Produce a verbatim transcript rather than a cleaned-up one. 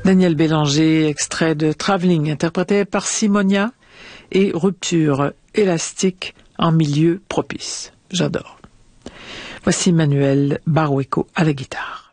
Daniel Bélanger, extrait de Travelling, interprété par Simonia, et Rupture élastique en milieu propice. J'adore. Voici Manuel Barueco à la guitare.